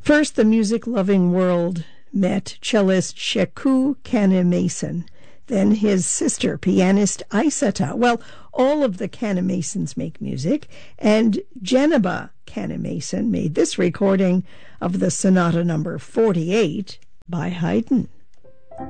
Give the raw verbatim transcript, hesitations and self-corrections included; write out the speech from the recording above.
First, the music-loving world met cellist Sheku Kanneh-Mason, then his sister, pianist Aissata. Well, all of the Kanneh-Masons make music, and Jeneba Kanneh-Mason made this recording of the Sonata number forty-eight by Haydn.